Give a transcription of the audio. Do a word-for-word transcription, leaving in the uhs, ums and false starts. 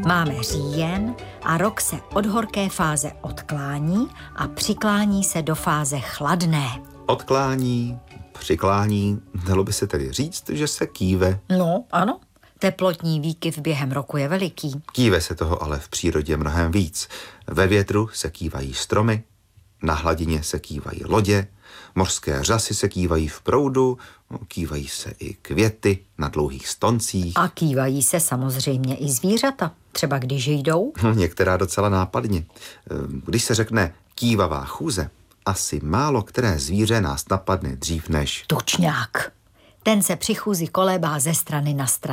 Máme říjen a rok se od horké fáze odklání a přiklání se do fáze chladné. Odklání, přiklání, dalo by se tedy říct, že se kýve. No, ano. Teplotní výkyv během roku je veliký. Kýve se toho ale v přírodě mnohem víc. Ve větru se kývají stromy, na hladině se kývají lodě, mořské řasy se kývají v proudu, kývají se i květy na dlouhých stoncích. A kývají se samozřejmě i zvířata, třeba když jdou. Některá docela nápadně. Když se řekne kývavá chůze, asi málo které zvíře nás napadne dřív než... Tučňák. Ten se při chůzi kolébá ze strany na stranu.